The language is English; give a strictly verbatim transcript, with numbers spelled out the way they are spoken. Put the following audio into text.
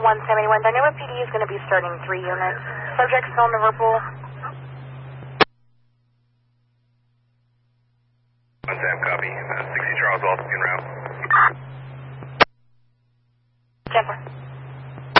one seventy-one. Dynamo P D is going to be starting three units. Subject still in the Liverpool. one Sam, copy. Uh, sixty Charles, Walton, en route.